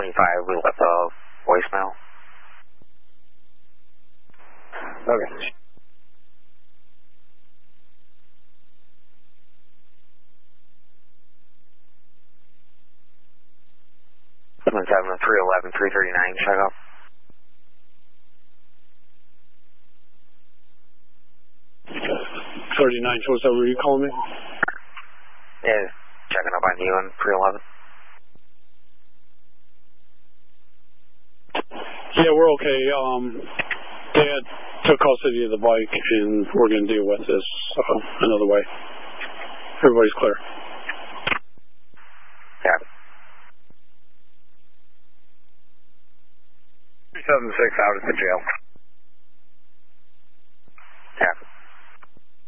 25, we left a voicemail. Okay. Someone 311, 339, check up. 39, so what's that, were you calling me? Yeah, checking up on you on 311. Yeah, we're okay. Dad took custody of the bike, and we're going to deal with this another way. Everybody's clear. Yeah. 376 out at the jail.